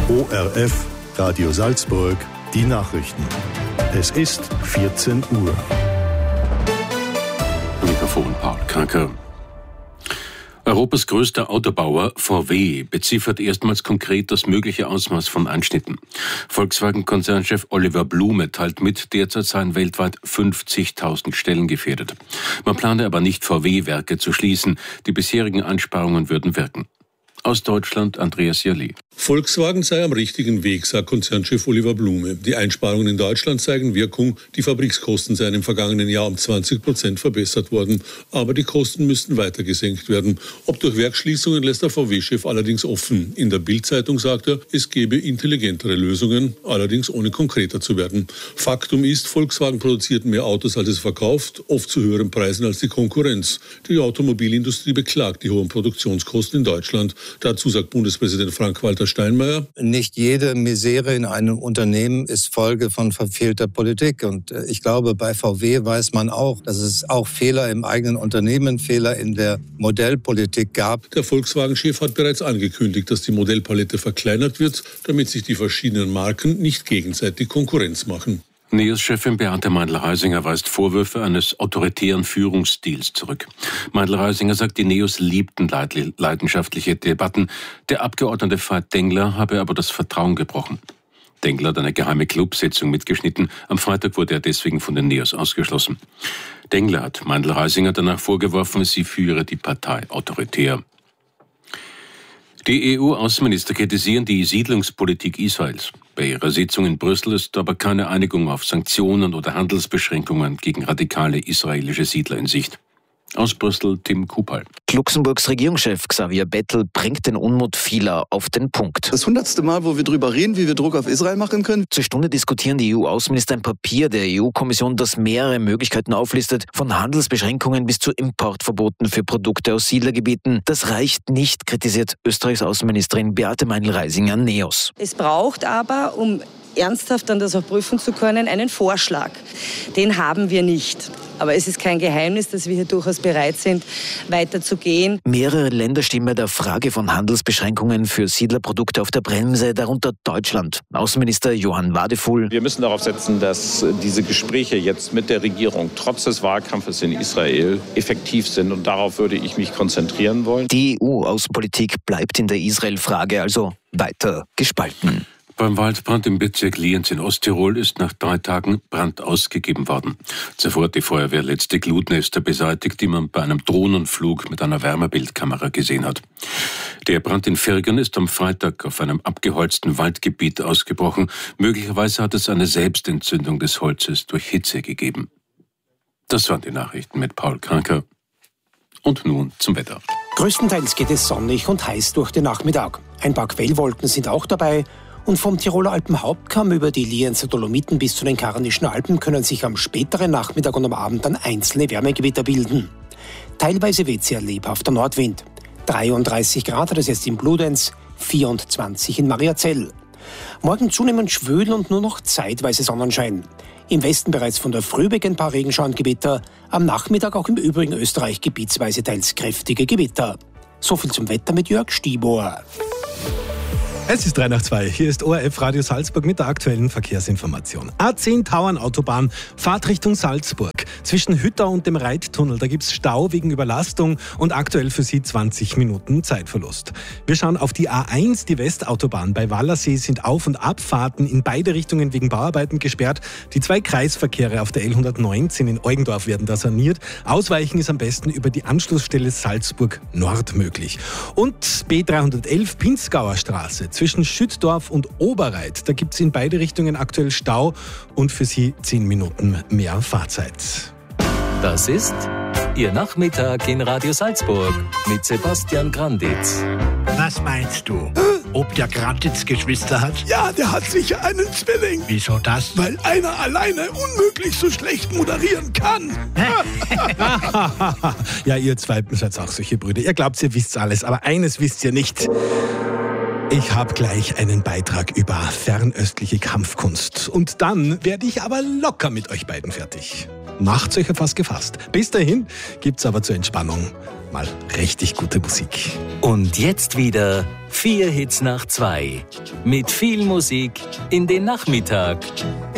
ORF, Radio Salzburg, die Nachrichten. Es ist 14 Uhr. Mikrofon Paul Kranker. Europas größter Autobauer VW beziffert erstmals konkret das mögliche Ausmaß von Einschnitten. Volkswagen-Konzernchef Oliver Blume teilt mit, derzeit seien weltweit 50.000 Stellen gefährdet. Man plane aber nicht, VW-Werke zu schließen. Die bisherigen Einsparungen würden wirken. Aus Deutschland Andreas Jalli. Volkswagen sei am richtigen Weg, sagt Konzernchef Oliver Blume. Die Einsparungen in Deutschland zeigen Wirkung. Die Fabrikskosten seien im vergangenen Jahr um 20% verbessert worden. Aber die Kosten müssten weiter gesenkt werden. Ob durch Werksschließungen, lässt der VW-Chef allerdings offen. In der Bild-Zeitung sagt er, es gebe intelligentere Lösungen, allerdings ohne konkreter zu werden. Faktum ist, Volkswagen produziert mehr Autos, als es verkauft, oft zu höheren Preisen als die Konkurrenz. Die Automobilindustrie beklagt die hohen Produktionskosten in Deutschland. Dazu sagt Bundespräsident Frank-Walter Steinmeier: Nicht jede Misere in einem Unternehmen ist Folge von verfehlter Politik. Und ich glaube, bei VW weiß man auch, dass es auch Fehler im eigenen Unternehmen, Fehler in der Modellpolitik gab. Der Volkswagen-Chef hat bereits angekündigt, dass die Modellpalette verkleinert wird, damit sich die verschiedenen Marken nicht gegenseitig Konkurrenz machen. NEOS-Chefin Beate Meindl-Reisinger weist Vorwürfe eines autoritären Führungsstils zurück. Meindl-Reisinger sagt, die NEOS liebten leidenschaftliche Debatten. Der Abgeordnete Veit Dengler habe aber das Vertrauen gebrochen. Dengler hat eine geheime Clubsitzung mitgeschnitten. Am Freitag wurde er deswegen von den NEOS ausgeschlossen. Dengler hat Meindl-Reisinger danach vorgeworfen, sie führe die Partei autoritär. Die EU-Außenminister kritisieren die Siedlungspolitik Israels. Bei ihrer Sitzung in Brüssel ist aber keine Einigung auf Sanktionen oder Handelsbeschränkungen gegen radikale israelische Siedler in Sicht. Aus Brüssel Tim Kupal. Luxemburgs Regierungschef Xavier Bettel bringt den Unmut vieler auf den Punkt. Das 100. Mal, wo wir darüber reden, wie wir Druck auf Israel machen können. Zur Stunde diskutieren die EU-Außenminister ein Papier der EU-Kommission, das mehrere Möglichkeiten auflistet, von Handelsbeschränkungen bis zu Importverboten für Produkte aus Siedlergebieten. Das reicht nicht, kritisiert Österreichs Außenministerin Beate Meindl-Reisinger NEOS. Es braucht aber, um ernsthaft dann das auch prüfen zu können, einen Vorschlag. Den haben wir nicht. Aber es ist kein Geheimnis, dass wir hier durchaus bereit sind, weiterzugehen. Mehrere Länder stehen bei der Frage von Handelsbeschränkungen für Siedlerprodukte auf der Bremse, darunter Deutschland. Außenminister Johann Wadefuhl. Wir müssen darauf setzen, dass diese Gespräche jetzt mit der Regierung trotz des Wahlkampfes in Israel effektiv sind. Und darauf würde ich mich konzentrieren wollen. Die EU-Außenpolitik bleibt in der Israel-Frage also weiter gespalten. Beim Waldbrand im Bezirk Lienz in Osttirol ist nach 3 Tagen Brand ausgegeben worden. Zuvor hat die Feuerwehr letzte Glutnester beseitigt, die man bei einem Drohnenflug mit einer Wärmebildkamera gesehen hat. Der Brand in Virgen ist am Freitag auf einem abgeholzten Waldgebiet ausgebrochen. Möglicherweise hat es eine Selbstentzündung des Holzes durch Hitze gegeben. Das waren die Nachrichten mit Paul Kranker. Und nun zum Wetter. Größtenteils geht es sonnig und heiß durch den Nachmittag. Ein paar Quellwolken sind auch dabei. Und vom Tiroler Alpenhauptkamm über die Lienzer Dolomiten bis zu den Karnischen Alpen können sich am späteren Nachmittag und am Abend dann einzelne Wärmegewitter bilden. Teilweise weht sehr lebhafter Nordwind. 33 Grad hat es jetzt in Bludenz, 24 in Mariazell. Morgen zunehmend schwül und nur noch zeitweise Sonnenschein. Im Westen bereits von der Früh weg ein paar Regenschauengewitter, am Nachmittag auch im übrigen Österreich gebietsweise teils kräftige Gewitter. So viel zum Wetter mit Jörg Stibor. Es ist 3:02. Hier ist ORF Radio Salzburg mit der aktuellen Verkehrsinformation. A10 Tauernautobahn, Fahrt Richtung Salzburg. Zwischen Hütter und dem Reittunnel, da gibt es Stau wegen Überlastung und aktuell für Sie 20 Minuten Zeitverlust. Wir schauen auf die A1, die Westautobahn. Bei Wallersee sind Auf- und Abfahrten in beide Richtungen wegen Bauarbeiten gesperrt. Die 2 Kreisverkehre auf der L119 in Eugendorf werden da saniert. Ausweichen ist am besten über die Anschlussstelle Salzburg Nord möglich. Und B311 Pinzgauer Straße. Zwischen Schüttdorf und Oberreit, da gibt es in beide Richtungen aktuell Stau und für Sie 10 Minuten mehr Fahrzeit. Das ist Ihr Nachmittag in Radio Salzburg mit Sebastian Granditz. Was meinst du? Ob der Granditz Geschwister hat? Ja, der hat sicher einen Zwilling. Wieso das? Weil einer alleine unmöglich so schlecht moderieren kann. Ja, ihr zwei seid auch solche Brüder. Ihr glaubt, ihr wisst alles, aber eines wisst ihr nicht. Ich habe gleich einen Beitrag über fernöstliche Kampfkunst. Und dann werde ich aber locker mit euch beiden fertig. macht's euch auf was gefasst. Bis dahin gibt's aber zur Entspannung mal richtig gute Musik. Und jetzt wieder 4 Hits nach 2. Mit viel Musik in den Nachmittag.